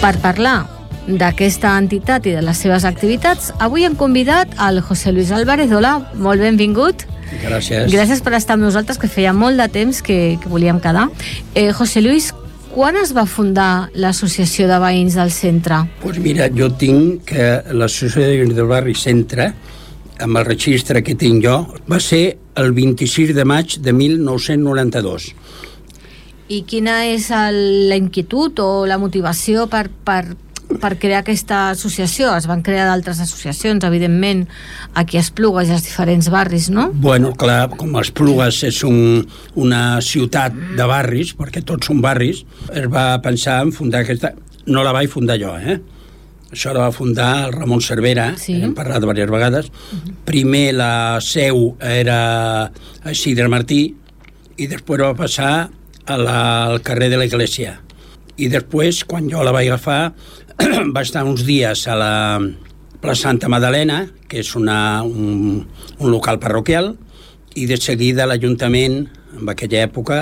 Per parlar d'aquesta entitat i de les seves activitats, avui hem convidat al José Luis Álvarez. Hola, molt benvingut. Gràcies. Gràcies per estar amb nosaltres, que feia molt de temps que volíem quedar. José Luis, quan es va fundar l'Associació de Veïns del Centre? Doncs mira, jo tinc que l'Associació de Veïns del Barri Centre, amb el registre que tinc jo, va ser el 26 de maig de 1992. I quina és la inquietud o la motivació per crear aquesta associació? Es van crear d'altres associacions, evidentment, aquí a Esplugues i als diferents barris, no? Bueno, clar, com Esplugues és una ciutat de barris, perquè tots són barris, es va pensar en fundar aquesta... No la vaig fundar jo, Això la va fundar el Ramon Cervera, sí. Hem parlat diverses vegades. Primer la seu era a Isidre Martí i després va passar al carrer de l'Església. I després, quan jo la vaig agafar, va estar uns dies a la plaça Santa Madalena, que és un local parroquial, i de seguida l'Ajuntament, en aquella època,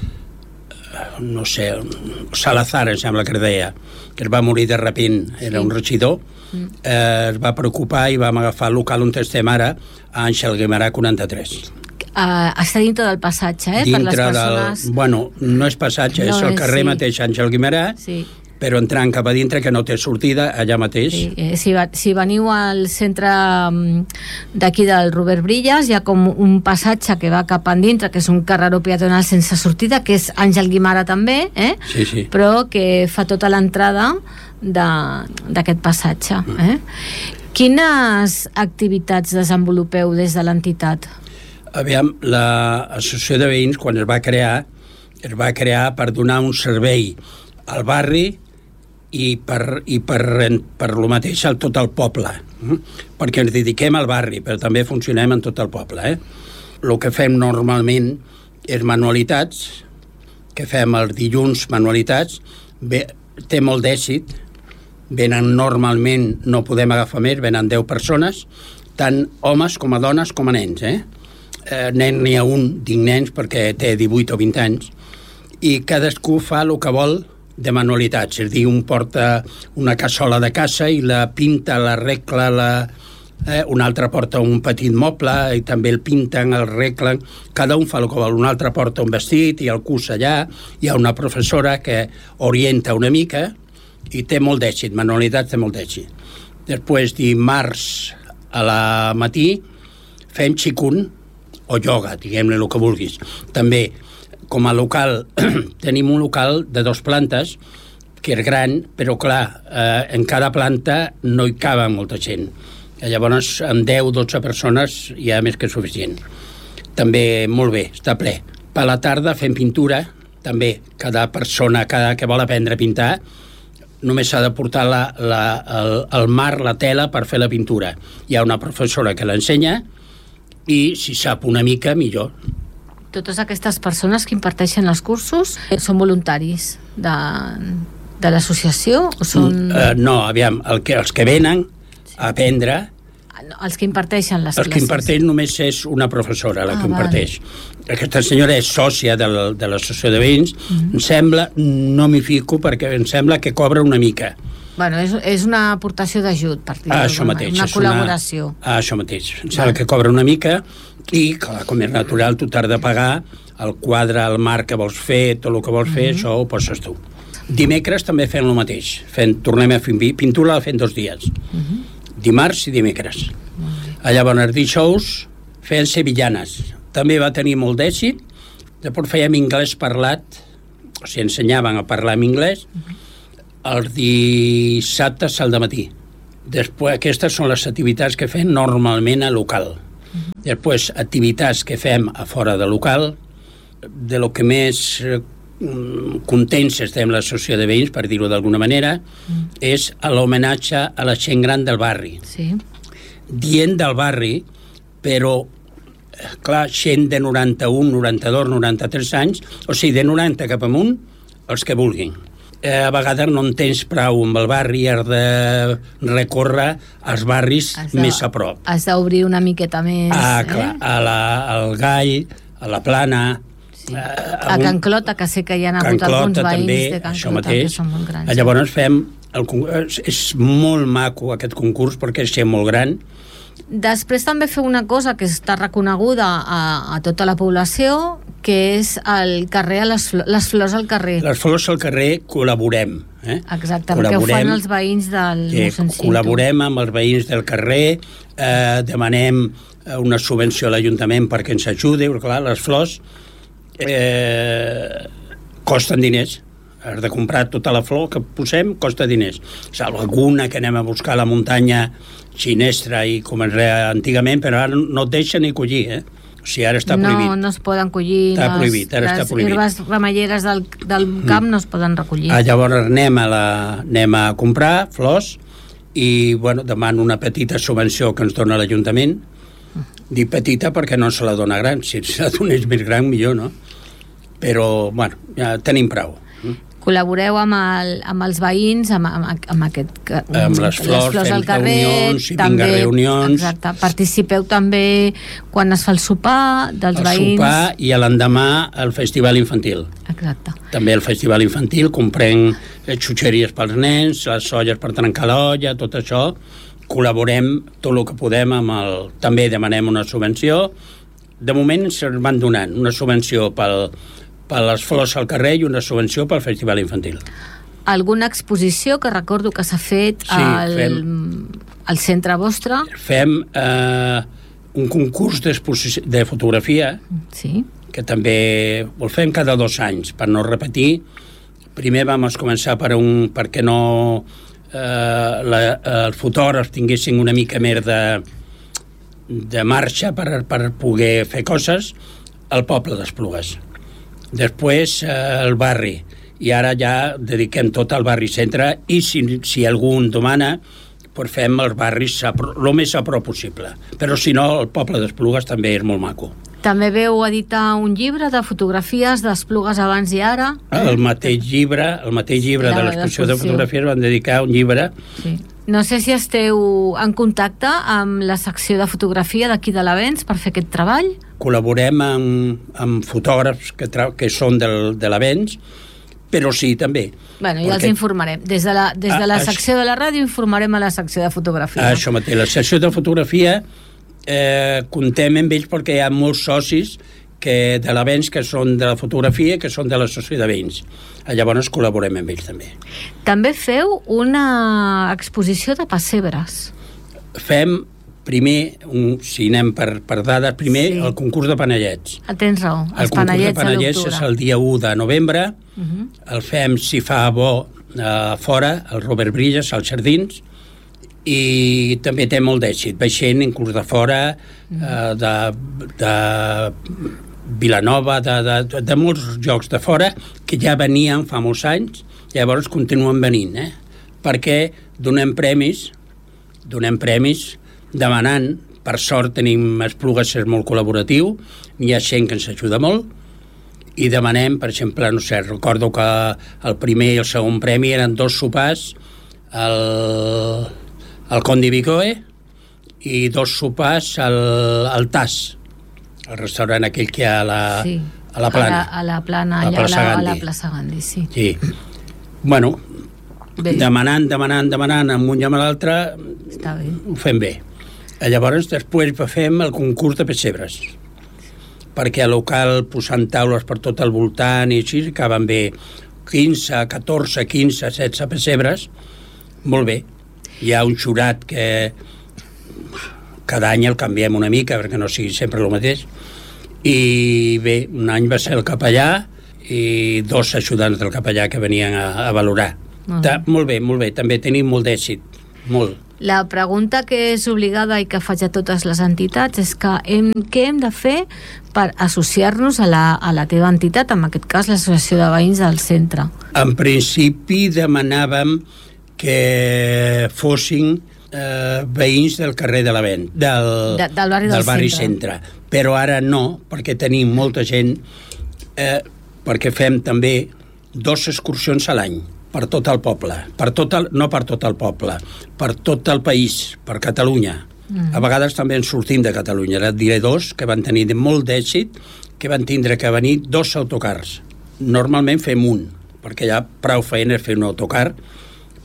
no sé, Salazar, em sembla que es deia, que es va morir de repent, era un regidor, es va preocupar i vam agafar el local on estem ara, a Àngel Guimerà 43. Està dintre del passatge, per les persones... Bueno, no és passatge, és el carrer mateix Àngel Guimerà, però entrant cap a dintre, que no té sortida, allà mateix. Si veniu al centre d'aquí del Robert Brillas, hi ha com un passatge que va cap endintre, que és un carreró peatonal sense sortida, que és Àngel Guimerà també, però que fa tota l'entrada d'aquest passatge. Quines activitats desenvolupeu des de l'entitat? Aviam, l'Associació de Veïns, quan es va crear per donar un servei al barri i per lo mateix a tot el poble, perquè ens dediquem al barri, però també funcionem en tot el poble. El que fem normalment és manualitats, que fem els dilluns manualitats, té molt d'èxit, venen normalment, no podem agafar més, venen 10 persones, tant homes com a dones com a nens. Nen n'hi ha un, dic nens perquè té 18 o 20 anys, i cadascú fa el que vol de manualitats, és a dir, un porta una cassola de casa i la pinta, l'arregla, un altre porta un petit moble i també el pinten, el arreglen, cada un fa el que vol, un altre porta un vestit i el cus allà, hi ha una professora que orienta una mica i té molt d'èxit, manualitats té molt d'èxit. Després, dimarts a la matí fem xicun o ioga, diguem-ne el que vulguis. També, com a local, tenim un local de 2 plantes, que és gran, però clar, en cada planta no hi cava molta gent. Llavors, amb 10-12 persones hi ha més que suficient. També, molt bé, està ple. Per la tarda fem pintura, també, cada persona, cada que vol aprendre a pintar, només s'ha de portar el marc, la tela, per fer la pintura. Hi ha una professora que l'ensenya, i si sap una mica, millor. Totes aquestes persones que imparteixen els cursos són voluntaris de l'associació o són... No, aviam, els que venen a aprendre... Els que imparteixen les classes. Els que imparteix només és una professora, la que imparteix. Aquesta senyora és sòcia de l'Associació de Veïns. Em sembla, no m'hi fico, perquè em sembla que cobra una mica. Bueno, és una aportació d'ajut, per dir-ho d'alguna manera, una col·laboració. Això mateix. Em sembla que cobra una mica i, clar, com és natural, tu t'has de pagar el quadre, el marc que vols fer, tot el que vols fer, això ho poses tu. Dimecres també fem el mateix. Tornem a fer pintura, la fem 2 dies. Dimarts i dimecres. Llavors, dijous fem sevillanes. També va tenir molt d'èxit. Després fèiem anglès parlat, o sigui, ensenyaven a parlar en anglès, els dissabtes al dematí. Després, aquestes són les activitats que fem normalment a local. Després, activitats que fem a fora de local, de lo que més contents estem l'associació de veïns, per dir-ho d'alguna manera, és l'homenatge a la gent gran del barri. Dient del barri, però, clar, gent de 91, 92, 93 anys, o sigui, de 90 cap amunt, els que vulguin. A vegades no en tens prou amb el barri, has de recórrer als barris més a prop. Has d'obrir una miqueta més. Clar, al Gall, a la Plana... A Can Clota, que sé que hi ha hagut alguns veïns de Can Clota que són molt grans. Llavors fem és molt maco aquest concurs perquè és molt gran. Després també feu una cosa que està reconeguda a tota la població, que és el carrer, les flors al carrer. Les flors al carrer col·laborem. Exacte, perquè ho fan els veïns del mossèn Cinto. Col·laborem amb els veïns del carrer, demanem una subvenció a l'Ajuntament perquè ens ajudi, perquè clar, les flors costen diners. Has de comprar tota la flor que posem, costa diners. Salvo alguna que anem a buscar a la muntanya xinestra i com es deia antigament, però ara no et deixen ni collir, O sigui, ara està prohibit. No es poden collir. Està prohibit, ara està prohibit. Les herbes remeieres del camp no es poden recollir. Llavors anem a comprar flors i, bueno, demano una petita subvenció que ens dona l'Ajuntament. Dic petita perquè no se la dona gran. Si se la donés més gran, millor, no? Però, bueno, ja tenim prou. Col·laboreu amb els veïns, amb les flors al carrer, reunions, i vinga reunions. Exacte. Participeu també quan es fa el sopar dels veïns. El sopar i l'endemà el festival infantil. Exacte. També el festival infantil, comprem xutxeries pels nens, les olles per trencar l'olla, tot això. Col·laborem tot el que podem també demanem una subvenció. De moment ens van donant una subvenció per les flors al carrer i una subvenció pel festival infantil. Alguna exposició que recordo que s'ha fet al centre vostre? Fem un concurs de fotografia, que també el fem cada 2 anys, per no repetir. Primer vam començar perquè no els fotògrafs tinguessin una mica més de marxa per poder fer coses al poble d'Esplugues. Després el barri, i ara ja dediquem tot al barri centre, i si algú en demana, doncs fem els barris el més a prop possible. Però si no, el poble d'Esplugues també és molt maco. També veu editar un llibre de fotografies d'Esplugues abans i ara? El mateix llibre de l'exposició de fotografies van dedicar un llibre. Sí. No sé si esteu en contacte amb la secció de fotografia d'aquí de l'Avenç per fer aquest treball? Col·laborem amb fotògrafs que són de l'Avenç, però sí, també. Bueno, ja els informarem. Des de la secció de la ràdio informarem a la secció de fotografia. Això mateix, la secció de fotografia contem amb ells perquè hi ha molts socis de l'Avenç que són de la fotografia, que són de l'associació de veïns. Llavors col·laborem amb ells també. També feu una exposició de pessebres. Fem primer, si anem per dades, primer el concurs de panellets. Tens raó, els panellets de panellets és el dia 1 de novembre. El fem, si fa bo, fora, al Robert Brillas, als Jardins, i també té molt d'èxit. Vaixent inclús de fora, de Vilanova, de molts llocs de fora, que ja venien fa molts anys, llavors continuen venint, perquè donem premis demanant, per sort tenim Esplugues, és molt col·laboratiu, hi ha gent que ens ajuda molt, i demanem, per exemple, no sé, recordo que el primer i el segon premi eren 2 sopars al Condi Bicoe i 2 sopars al Tas, el restaurant aquell que hi ha a la Plana. A la Plana, allà a la plaça Gandhi, sí. Sí. Bueno, demanant amunt i amb l'altre, ho fem bé. Llavors, després fem el concurs de pessebres, perquè al local posant taules per tot el voltant i així, acaben bé 15, 14, 15, 16 pessebres, molt bé. Hi ha un jurat que cada any el canviem una mica perquè no sigui sempre el mateix, i bé, un any va ser el capellà i 2 ajudants del capellà que venien a valorar. Molt bé, també tenim molt d'èxit, molt. La pregunta que és obligada i que faig a totes les entitats és que què hem de fer per associar-nos a la teva entitat, en aquest cas l'Associació de Veïns del Centre? En principi demanàvem que fossin veïns del carrer de l'Avenç, del barri centre. Però ara no, perquè tenim molta gent, perquè fem també 2 excursions a l'any per tot el poble, no per tot el poble, per tot el país, per Catalunya. A vegades també en sortim de Catalunya, ara et diré 2 que van tenir molt d'èxit, que van tindre que venir 2 autocars. Normalment fem un, perquè hi ha prou feina fer un autocar,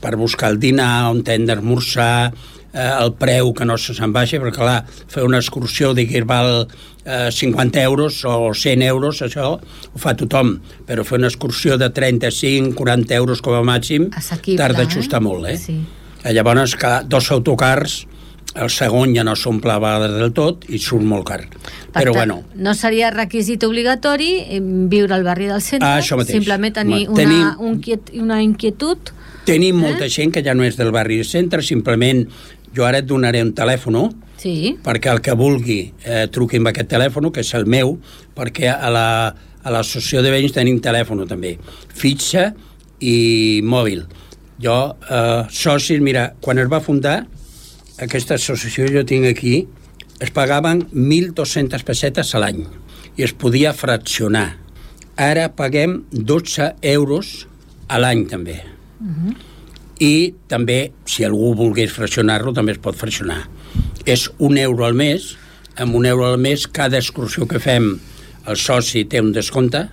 per buscar el dinar, on hem d'esmorzar, el preu que no se'n baixa, perquè clar, fer una excursió que val 50 euros o 100 euros, això ho fa tothom, però fer una excursió de 35-40 euros com a màxim t'has d'ajustar molt, Sí. Llavors, 2 autocars, el segon ja no s'omple del tot i surt molt car. Però bueno... No seria requisit obligatori viure al barri del centre, simplement tenir una inquietud. Tenim molta gent que ja no és del barri del centre, simplement jo ara et donaré un telèfon, perquè el que vulgui truqui amb aquest telèfon, que és el meu, perquè a l'associació de veïns tenim telèfon també, fitxa i mòbil. Jo, socis, mira, quan es va fundar aquesta associació, jo tinc aquí, es pagaven 1.200 pessetes a l'any i es podia fraccionar. Ara paguem 12 euros a l'any també. I també, si algú volgués fraccionar-lo, també es pot fraccionar. És 1 euro al mes. Amb 1 euro al mes, cada excursió que fem, el soci té un descompte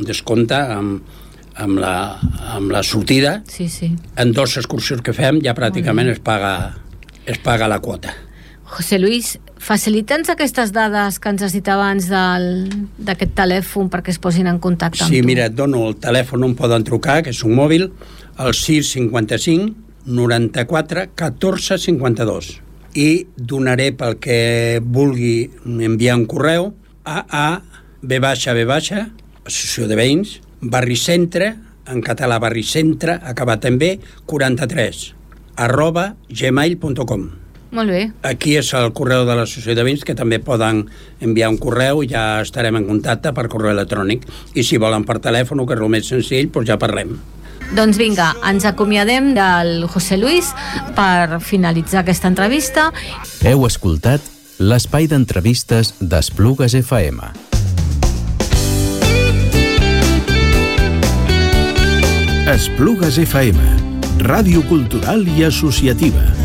amb la sortida. Sí. En 2 excursions que fem ja pràcticament es paga la quota. José Luis, facilita'ns aquestes dades que ens has dit abans d'aquest telèfon perquè es posin en contacte amb tu. Sí, mira, et dono el telèfon on poden trucar, que és un mòbil, el 655 94 14 52. I donaré pel que vulgui enviar un correu a B+, Associació de Veïns, Barri Centre, en català Barri Centre, acabat en B, 43, @gmail.com. Molt bé. Aquí és el correu de l'Associació de Veïns, que també poden enviar un correu i ja estarem en contacte per correu electrònic. I si volen per telèfon, que és el més senzill, doncs ja parlem. Doncs vinga, ens acomiadem del José Luis per finalitzar aquesta entrevista. Heu escoltat l'espai d'entrevistes d'Esplugues FM. Esplugues FM, ràdio cultural i associativa.